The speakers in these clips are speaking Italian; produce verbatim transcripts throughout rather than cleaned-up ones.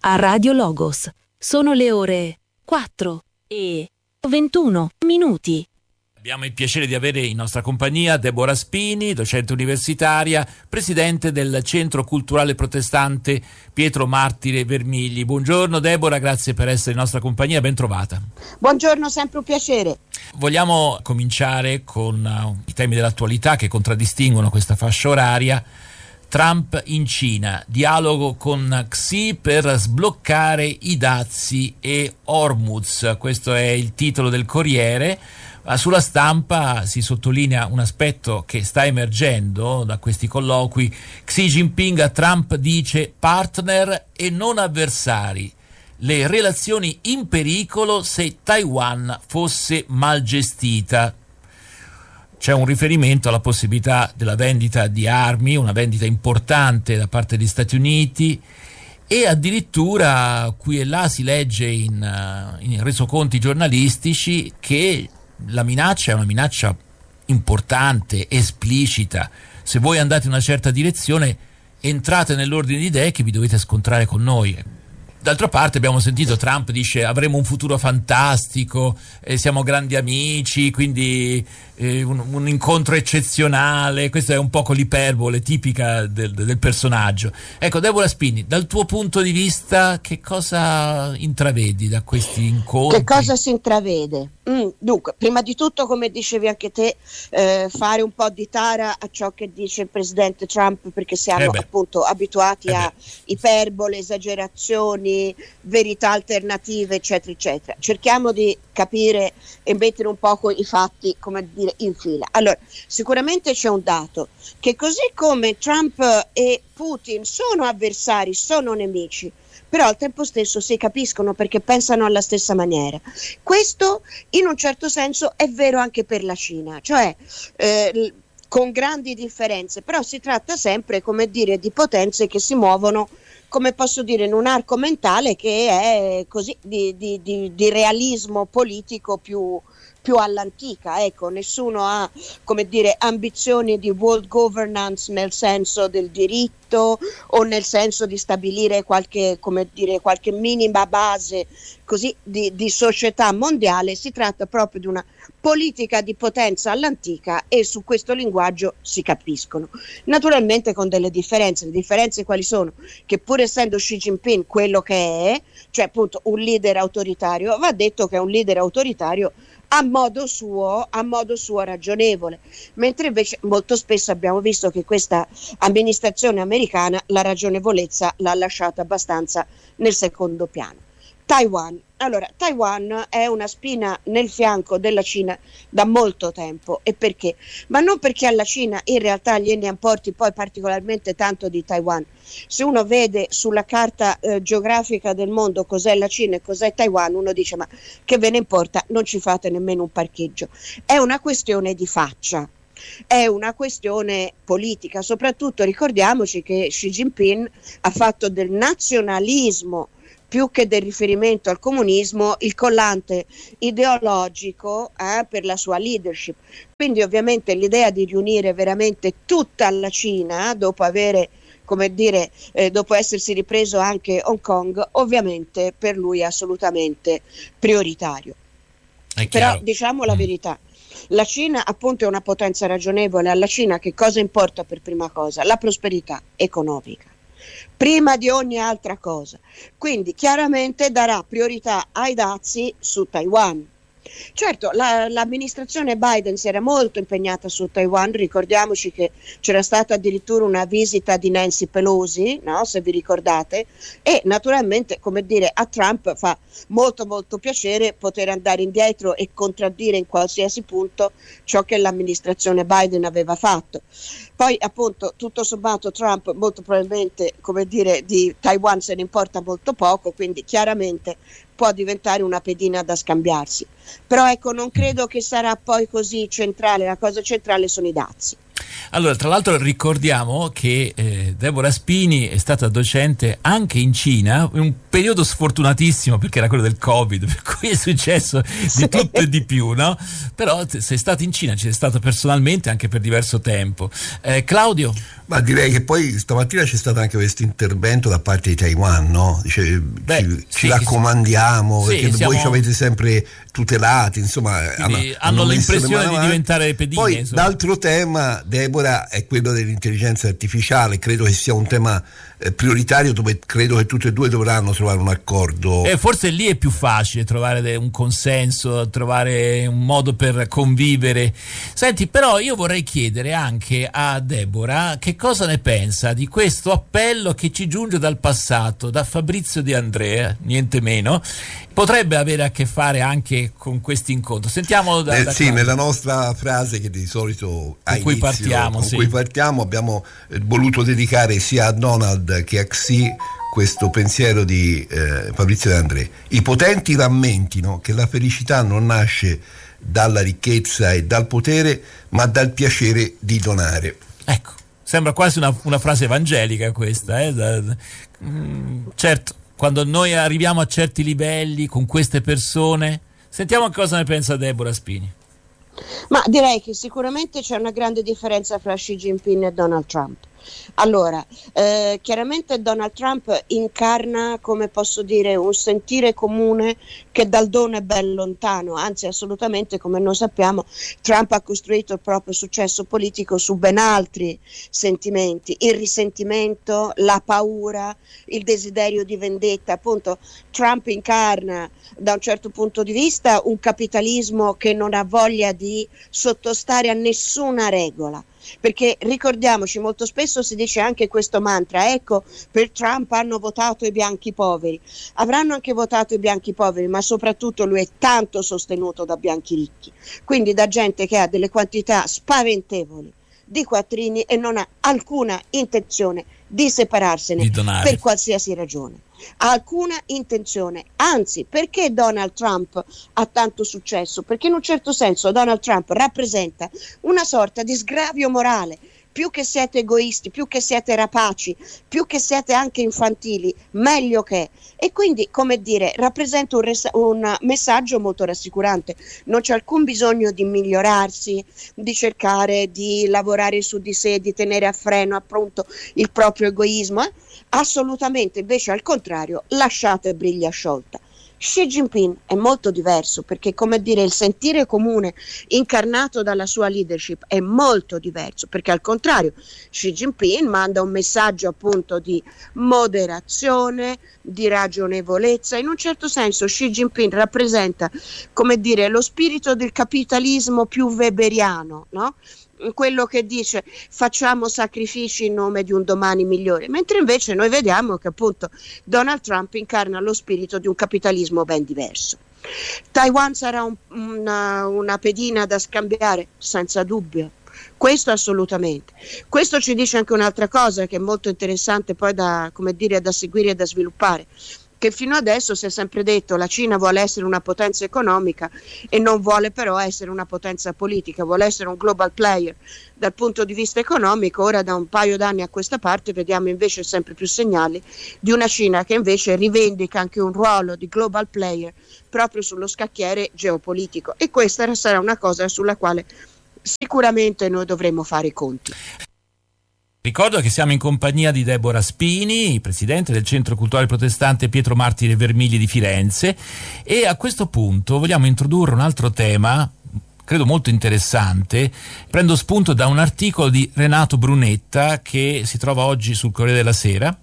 a Radio Logos. Sono le ore quattro e ventuno minuti. Abbiamo il piacere di avere in nostra compagnia Deborah Spini, docente universitaria, presidente del Centro Culturale Protestante Pietro Martire Vermigli. Buongiorno Deborah, grazie per essere in nostra compagnia, ben trovata. Buongiorno, sempre un piacere. Vogliamo cominciare con uh, i temi dell'attualità che contraddistinguono questa fascia oraria. Trump in Cina, dialogo con Xi per sbloccare i dazi e Hormuz, questo è il titolo del Corriere. Sulla stampa si sottolinea un aspetto che sta emergendo da questi colloqui. Xi Jinping a Trump dice partner e non avversari, le relazioni in pericolo se Taiwan fosse mal gestita. C'è un riferimento alla possibilità della vendita di armi, una vendita importante da parte degli Stati Uniti, e addirittura qui e là si legge in, in resoconti giornalistici che la minaccia è una minaccia importante, esplicita. Se voi andate in una certa direzione, entrate nell'ordine di idee che vi dovete scontrare con noi. D'altra parte abbiamo sentito Trump dice avremo un futuro fantastico, eh, siamo grandi amici, quindi eh, un, un incontro eccezionale. Questa è un po' l'iperbole tipica del, del personaggio. Ecco, Deborah Spini, dal tuo punto di vista che cosa intravedi da questi incontri? Che cosa si intravede? Mm, dunque, prima di tutto, come dicevi anche te, eh, fare un po' di tara a ciò che dice il presidente Trump, perché siamo eh appunto abituati eh a iperbole, esagerazioni, verità alternative, eccetera eccetera. Cerchiamo di capire e mettere un po' i fatti, come dire, in fila. Allora, sicuramente c'è un dato, che così come Trump e Putin sono avversari, sono nemici, però al tempo stesso si capiscono perché pensano alla stessa maniera. Questo in un certo senso è vero anche per la Cina, cioè eh, con grandi differenze, però si tratta sempre, come dire, di potenze che si muovono, come posso dire, in un arco mentale che è così di, di, di, di realismo politico più, più all'antica. Ecco, nessuno ha, come dire, ambizioni di world governance nel senso del diritto o nel senso di stabilire qualche, come dire, qualche minima base così di, di società mondiale. Si tratta proprio di una politica di potenza all'antica e su questo linguaggio si capiscono. Naturalmente con delle differenze. Le differenze quali sono? Che pur essendo Xi Jinping quello che è, cioè appunto un leader autoritario, va detto che è un leader autoritario a modo suo, a modo suo ragionevole, mentre invece molto spesso abbiamo visto che questa amministrazione americana la ragionevolezza l'ha lasciata abbastanza nel secondo piano. Taiwan. Allora, Taiwan è una spina nel fianco della Cina da molto tempo. E perché? Ma non perché alla Cina in realtà gliene importi poi particolarmente tanto di Taiwan. Se uno vede sulla carta eh, geografica del mondo cos'è la Cina e cos'è Taiwan, uno dice ma che ve ne importa, non ci fate nemmeno un parcheggio. È una questione di faccia. È una questione politica. Soprattutto ricordiamoci che Xi Jinping ha fatto del nazionalismo più che del riferimento al comunismo il collante ideologico eh, per la sua leadership. Quindi ovviamente l'idea di riunire veramente tutta la Cina dopo avere, come dire, eh, dopo essersi ripreso anche Hong Kong, ovviamente per lui è assolutamente prioritario. È Però diciamo la verità, la Cina appunto è una potenza ragionevole. Alla Cina che cosa importa per prima cosa? La prosperità economica, prima di ogni altra cosa. Quindi chiaramente darà priorità ai dazi su Taiwan. Certo, la, l'amministrazione Biden si era molto impegnata su Taiwan. Ricordiamoci che c'era stata addirittura una visita di Nancy Pelosi, no? Se vi ricordate, e naturalmente, come dire, a Trump fa molto molto piacere poter andare indietro e contraddire in qualsiasi punto ciò che l'amministrazione Biden aveva fatto. Poi appunto tutto sommato Trump molto probabilmente, come dire, di Taiwan se ne importa molto poco, quindi chiaramente può diventare una pedina da scambiarsi. Però ecco, non credo che sarà poi così centrale. La cosa centrale sono i dazi. Allora, tra l'altro ricordiamo che eh, Deborah Spini è stata docente anche in Cina, in un periodo sfortunatissimo perché era quello del Covid, per cui è successo di tutto e di più, no? Però t- sei stato in Cina, ci sei stato personalmente anche per diverso tempo. Eh, Claudio? Ma direi che poi stamattina c'è stato anche questo intervento da parte di Taiwan, no? Dice, Beh, ci, sì, ci raccomandiamo, sì, perché siamo... voi ci avete sempre tutelati, insomma. Hanno, hanno l'impressione di diventare pedine. Poi, insomma. L'altro tema, Deborah, è quello dell'intelligenza artificiale. Credo che sia un tema eh, prioritario dove credo che tutte e due dovranno trovare un accordo. E forse lì è più facile trovare de- un consenso, trovare un modo per convivere. Senti, però io vorrei chiedere anche a Deborah che cosa ne pensa di questo appello che ci giunge dal passato, da Fabrizio De André, niente meno. Potrebbe avere a che fare anche con questo incontro. Sentiamo da, eh, da sì, Claudio. Nella nostra frase che di solito con cui inizio, partiamo, con sì. cui partiamo abbiamo eh, voluto dedicare sia a Donald che a Xi questo pensiero di eh, Fabrizio De André. I potenti rammentino che la felicità non nasce dalla ricchezza e dal potere, ma dal piacere di donare. Ecco, sembra quasi una, una frase evangelica questa, eh? Da, mm, certo, quando noi arriviamo a certi livelli con queste persone, sentiamo cosa ne pensa Deborah Spini. Ma direi che sicuramente c'è una grande differenza fra Xi Jinping e Donald Trump. Allora, eh, chiaramente Donald Trump incarna, come posso dire, un sentire comune che dal dono è ben lontano, anzi assolutamente, come noi sappiamo, Trump ha costruito il proprio successo politico su ben altri sentimenti, il risentimento, la paura, il desiderio di vendetta. Appunto, Trump incarna da un certo punto di vista un capitalismo che non ha voglia di sottostare a nessuna regola. Perché ricordiamoci, molto spesso si dice anche questo mantra, ecco, per Trump hanno votato i bianchi poveri. Avranno anche votato i bianchi poveri, ma soprattutto lui è tanto sostenuto da bianchi ricchi, quindi da gente che ha delle quantità spaventevoli di quattrini e non ha alcuna intenzione di separarsene di per qualsiasi ragione. Ha alcuna intenzione, anzi, perché Donald Trump ha tanto successo? Perché in un certo senso Donald Trump rappresenta una sorta di sgravio morale. Più che siete egoisti, più che siete rapaci, più che siete anche infantili, meglio che. E quindi, come dire, rappresenta un, res- un messaggio molto rassicurante. Non c'è alcun bisogno di migliorarsi, di cercare di lavorare su di sé, di tenere a freno appunto il proprio egoismo. Eh? Assolutamente, invece al contrario, lasciate briglia sciolta. Xi Jinping è molto diverso perché, come dire, il sentire comune incarnato dalla sua leadership è molto diverso, perché al contrario Xi Jinping manda un messaggio appunto di moderazione, di ragionevolezza. In un certo senso Xi Jinping rappresenta, come dire, lo spirito del capitalismo più weberiano, no? Quello che dice facciamo sacrifici in nome di un domani migliore, mentre invece noi vediamo che appunto Donald Trump incarna lo spirito di un capitalismo ben diverso. Taiwan sarà un, una, una pedina da scambiare? Senza dubbio. Questo assolutamente. Questo ci dice anche un'altra cosa che è molto interessante poi da, come dire, da seguire e da sviluppare, che fino adesso si è sempre detto la Cina vuole essere una potenza economica e non vuole però essere una potenza politica, vuole essere un global player dal punto di vista economico. Ora da un paio d'anni a questa parte vediamo invece sempre più segnali di una Cina che invece rivendica anche un ruolo di global player proprio sullo scacchiere geopolitico, e questa sarà una cosa sulla quale sicuramente noi dovremo fare i conti. Ricordo che siamo in compagnia di Deborah Spini, presidente del Centro Culturale Protestante Pietro Martire Vermigli di Firenze, e a questo punto vogliamo introdurre un altro tema, credo molto interessante. Prendo spunto da un articolo di Renato Brunetta che si trova oggi sul Corriere della Sera.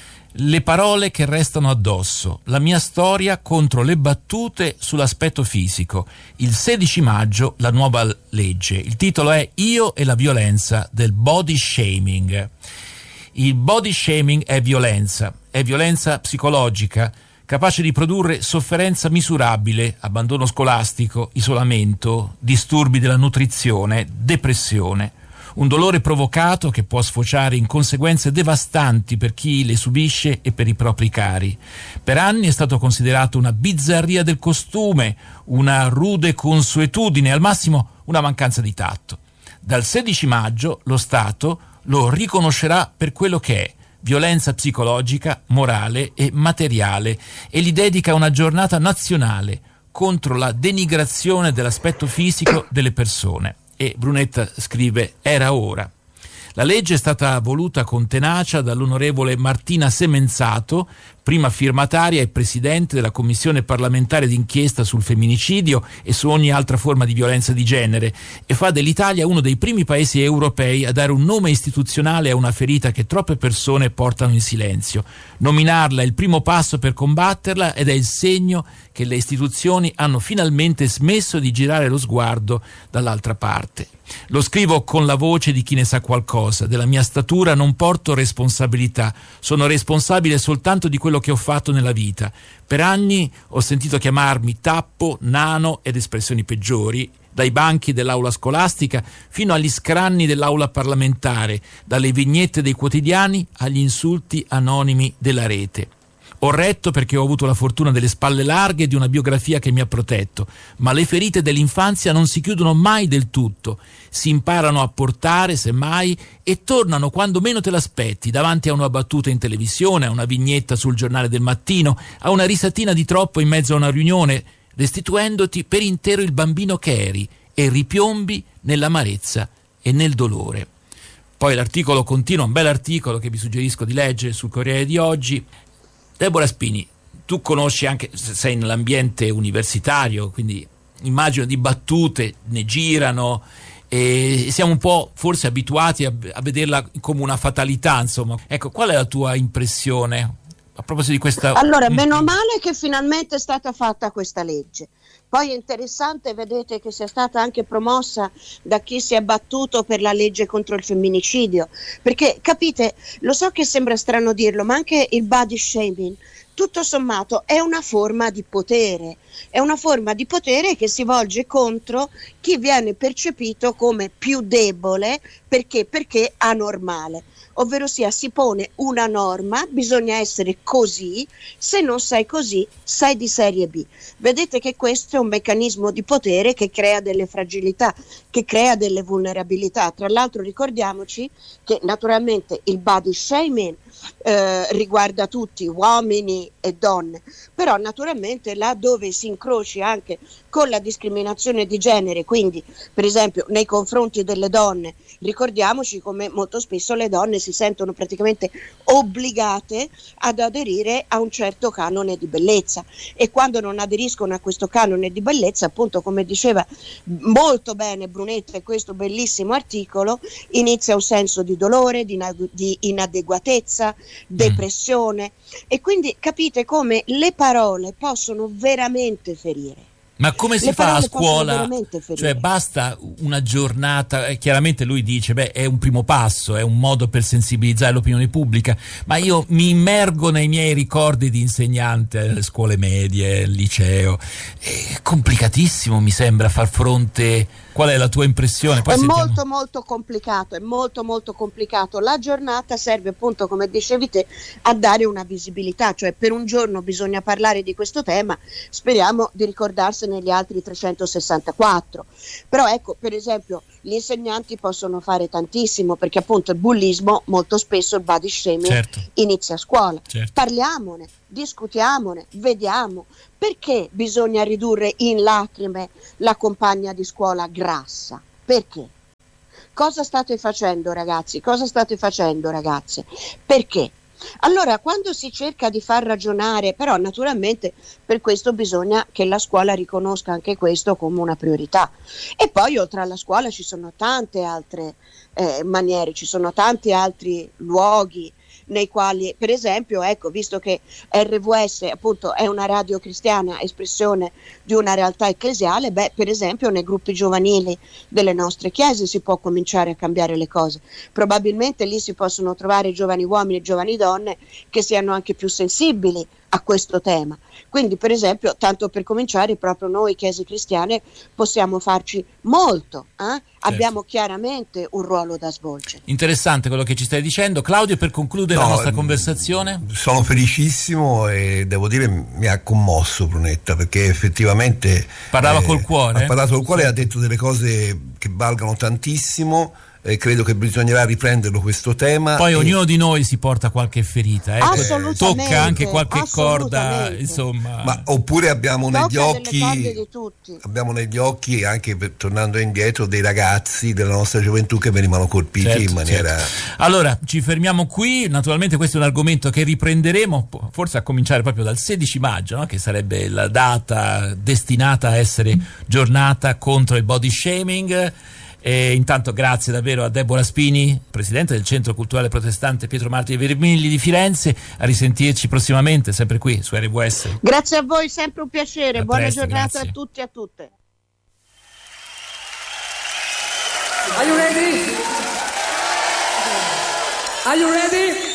Le parole che restano addosso, la mia storia contro le battute sull'aspetto fisico. Il sedici maggio la nuova legge. Il titolo è Io e la violenza del body shaming. Il body shaming è violenza, è violenza psicologica, capace di produrre sofferenza misurabile, abbandono scolastico, isolamento, disturbi della nutrizione, depressione. Un dolore provocato che può sfociare in conseguenze devastanti per chi le subisce e per i propri cari. Per anni è stato considerato una bizzarria del costume, una rude consuetudine, al massimo una mancanza di tatto. Dal sedici maggio lo Stato lo riconoscerà per quello che è: violenza psicologica, morale e materiale, e gli dedica una giornata nazionale contro la denigrazione dell'aspetto fisico delle persone. E Brunetta scrive: era ora. La legge è stata voluta con tenacia dall'onorevole Martina Semenzato, prima firmataria e presidente della Commissione parlamentare d'inchiesta sul femminicidio e su ogni altra forma di violenza di genere, e fa dell'Italia uno dei primi paesi europei a dare un nome istituzionale a una ferita che troppe persone portano in silenzio. Nominarla è il primo passo per combatterla ed è il segno che le istituzioni hanno finalmente smesso di girare lo sguardo dall'altra parte. Lo scrivo con la voce di chi ne sa qualcosa. Della mia statura non porto responsabilità, sono responsabile soltanto di quello che ho fatto nella vita. Per anni ho sentito chiamarmi tappo, nano ed espressioni peggiori, dai banchi dell'aula scolastica fino agli scranni dell'aula parlamentare, dalle vignette dei quotidiani agli insulti anonimi della rete. Ho retto perché ho avuto la fortuna delle spalle larghe e di una biografia che mi ha protetto, ma le ferite dell'infanzia non si chiudono mai del tutto, si imparano a portare, semmai, e tornano quando meno te l'aspetti, davanti a una battuta in televisione, a una vignetta sul giornale del mattino, a una risatina di troppo in mezzo a una riunione, restituendoti per intero il bambino che eri, e ripiombi nell'amarezza e nel dolore. Poi l'articolo continua, un bel articolo che vi suggerisco di leggere sul Corriere di oggi. Deborah Spini, tu conosci anche, sei nell'ambiente universitario, quindi immagino di battute ne girano e siamo un po' forse abituati a, a vederla come una fatalità, insomma. Ecco, qual è la tua impressione a proposito di questa... Allora, meno male che finalmente è stata fatta questa legge. Poi è interessante, vedete, che sia stata anche promossa da chi si è battuto per la legge contro il femminicidio, perché capite, lo so che sembra strano dirlo, ma anche il body shaming, tutto sommato, è una forma di potere, è una forma di potere che si volge contro chi viene percepito come più debole, perché? Perché anormale. Ovvero sia, si pone una norma, bisogna essere così, se non sei così sei di serie B. Vedete che questo è un meccanismo di potere che crea delle fragilità, che crea delle vulnerabilità. Tra l'altro ricordiamoci che naturalmente il body shaming eh, riguarda tutti, uomini e donne, però naturalmente là dove si incroci anche con la discriminazione di genere, quindi per esempio nei confronti delle donne, ricordiamoci come molto spesso le donne si sentono praticamente obbligate ad aderire a un certo canone di bellezza, e quando non aderiscono a questo canone di bellezza, appunto, come diceva molto bene Brunetta in questo bellissimo articolo, inizia un senso di dolore, di, di inadeguatezza, depressione, e quindi capite come le parole possono veramente ferire. Ma come si Le fa a parole scuola? possono veramente ferire. Cioè basta una giornata, eh, chiaramente lui dice, beh, è un primo passo, è un modo per sensibilizzare l'opinione pubblica, ma io mi immergo nei miei ricordi di insegnante alle scuole medie, al liceo, è complicatissimo, mi sembra, far fronte. Qual è la tua impressione? Poi è sentiamo. molto molto complicato, è molto molto complicato. La giornata serve, appunto, come dicevi te, a dare una visibilità, cioè per un giorno bisogna parlare di questo tema, speriamo di ricordarsene gli altri trecentosessantaquattro. Però ecco, per esempio, gli insegnanti possono fare tantissimo, perché appunto il bullismo, molto spesso il body shaming, certo, inizia a scuola. Certo. Parliamone, discutiamone, vediamo perché bisogna ridurre in lacrime la compagna di scuola grassa. Perché? Cosa state facendo, ragazzi? Cosa state facendo, ragazze? Perché? Allora, quando si cerca di far ragionare, però naturalmente per questo bisogna che la scuola riconosca anche questo come una priorità. E poi oltre alla scuola ci sono tante altre eh, maniere, ci sono tanti altri luoghi nei quali, per esempio, ecco, visto che R V S appunto è una radio cristiana, espressione di una realtà ecclesiale, beh, per esempio nei gruppi giovanili delle nostre chiese si può cominciare a cambiare le cose. Probabilmente lì si possono trovare giovani uomini e giovani donne che siano anche più sensibili a questo tema. Quindi, per esempio, tanto per cominciare, proprio noi chiese cristiane possiamo farci molto, eh? Certo. Abbiamo chiaramente un ruolo da svolgere. Interessante quello che ci stai dicendo. Claudio, per concludere no, la nostra conversazione. Sono felicissimo e devo dire mi ha commosso Brunetta, perché effettivamente parlava eh, col cuore. Ha parlato col cuore, sì. Ha detto delle cose che valgono tantissimo. Eh, credo che bisognerà riprenderlo questo tema. Poi e... ognuno di noi si porta qualche ferita, eh. Tocca anche qualche corda, insomma. Ma oppure abbiamo Tocca negli occhi abbiamo negli occhi anche per, tornando indietro, dei ragazzi della nostra gioventù che venivano colpiti certo, in maniera certo. Allora ci fermiamo qui. Naturalmente questo è un argomento che riprenderemo forse a cominciare proprio dal sedici maggio, no? Che sarebbe la data destinata a essere giornata contro il body shaming. E intanto grazie davvero a Deborah Spini, presidente del Centro Culturale Protestante Pietro Martiri Vermigli di Firenze. A risentirci prossimamente, sempre qui su R W S. Grazie a voi, sempre un piacere. A Buona presto, giornata grazie. a tutti e a tutte. Are you ready? Are you ready?